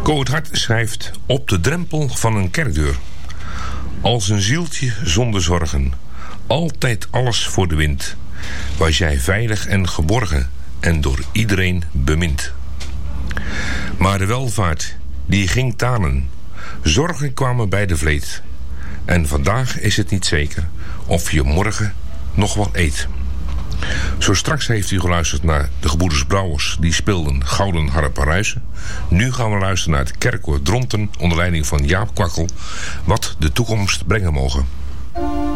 Ko het Hart schrijft op de drempel van een kerkdeur. Als een zieltje zonder zorgen, altijd alles voor de wind, was jij veilig en geborgen en door iedereen bemind. Maar de welvaart die ging tanen, zorgen kwamen bij de vleet. En vandaag is het niet zeker of je morgen nog wel eet. Zo straks heeft u geluisterd naar de gebroeders Brouwers, die speelden Gouden Harp Ruisen. Nu gaan we luisteren naar het kerkkoor Dronten onder leiding van Jaap Kwakkel, wat de toekomst brengen mogen.